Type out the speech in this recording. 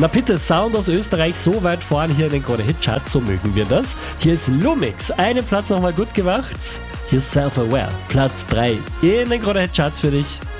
Na bitte, Sound aus Österreich so weit vorn hier in den Krone-Hit-Charts, so mögen wir das. Hier ist Lumix, einen Platz nochmal gut gemacht. Hier ist Self-Aware, Platz 3 in den Krone-Hit-Charts für dich.